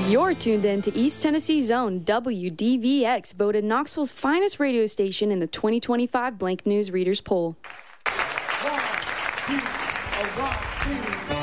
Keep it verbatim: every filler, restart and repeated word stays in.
You're tuned in to East Tennessee Zone. W D V X voted Knoxville's finest radio station in the twenty twenty-five Blank News Readers Poll. One, two, a one, two.